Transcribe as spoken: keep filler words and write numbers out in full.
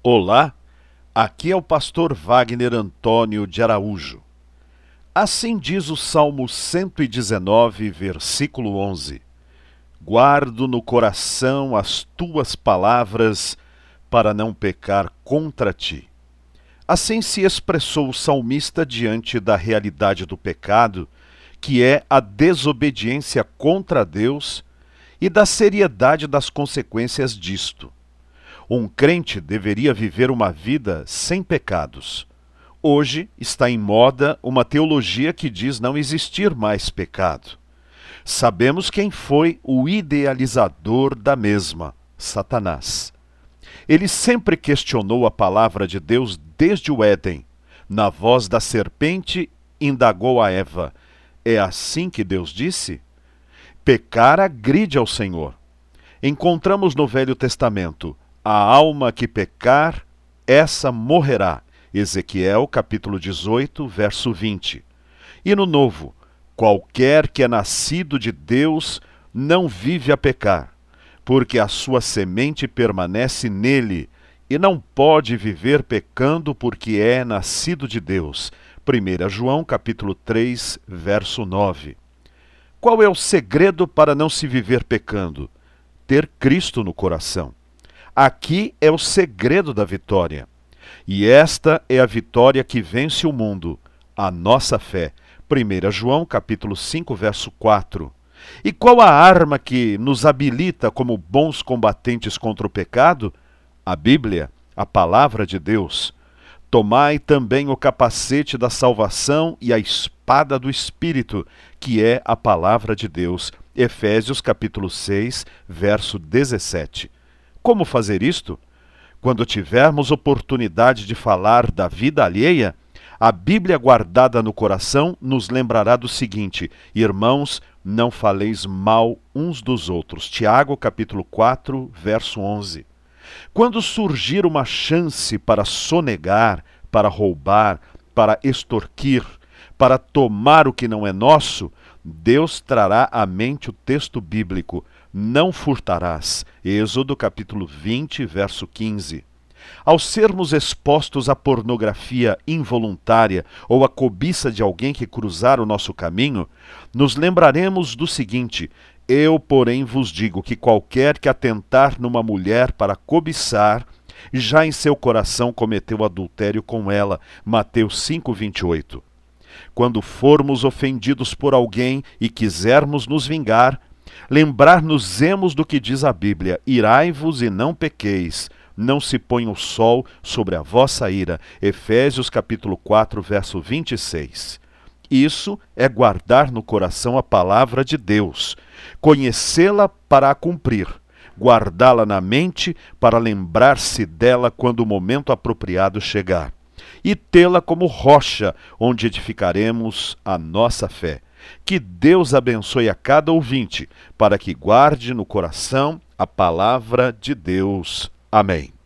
Olá, aqui é o pastor Wagner Antônio de Araújo. Assim diz o Salmo cento e dezenove, versículo onze. Guardo no coração as tuas palavras para não pecar contra ti. Assim se expressou o salmista diante da realidade do pecado, que é a desobediência contra Deus, e da seriedade das consequências disto. Um crente deveria viver uma vida sem pecados. Hoje está em moda uma teologia que diz não existir mais pecado. Sabemos quem foi o idealizador da mesma, Satanás. Ele sempre questionou a palavra de Deus desde o Éden. Na voz da serpente, indagou a Eva: é assim que Deus disse? Pecar agride ao Senhor. Encontramos no Velho Testamento: a alma que pecar, essa morrerá. Ezequiel, capítulo dezoito, verso vinte. E no Novo: qualquer que é nascido de Deus não vive a pecar, porque a sua semente permanece nele, e não pode viver pecando porque é nascido de Deus. primeira João, capítulo três, verso nove. Qual é o segredo para não se viver pecando? Ter Cristo no coração. Aqui é o segredo da vitória. E esta é a vitória que vence o mundo, a nossa fé. primeira João, capítulo cinco, verso quatro. E qual a arma que nos habilita como bons combatentes contra o pecado? A Bíblia, a palavra de Deus. Tomai também o capacete da salvação e a espada do Espírito, que é a palavra de Deus. Efésios, capítulo seis, verso dezessete. Como fazer isto? Quando tivermos oportunidade de falar da vida alheia, a Bíblia guardada no coração nos lembrará do seguinte: irmãos, não faleis mal uns dos outros. Tiago, capítulo quatro, verso onze. Quando surgir uma chance para sonegar, para roubar, para extorquir, para tomar o que não é nosso, Deus trará à mente o texto bíblico: não furtarás. Êxodo capítulo vinte, verso quinze. Ao sermos expostos à pornografia involuntária ou à cobiça de alguém que cruzar o nosso caminho, nos lembraremos do seguinte: eu, porém, vos digo que qualquer que atentar numa mulher para cobiçar, já em seu coração cometeu adultério com ela. Mateus cinco, vinte e oito. Quando formos ofendidos por alguém e quisermos nos vingar, lembrar-nos-emos do que diz a Bíblia: irai-vos e não pequeis, não se ponha o sol sobre a vossa ira. Efésios capítulo quatro, verso vinte e seis. Isso é guardar no coração a palavra de Deus, conhecê-la para a cumprir, guardá-la na mente para lembrar-se dela quando o momento apropriado chegar, e tê-la como rocha onde edificaremos a nossa fé. Que Deus abençoe a cada ouvinte, para que guarde no coração a palavra de Deus. Amém.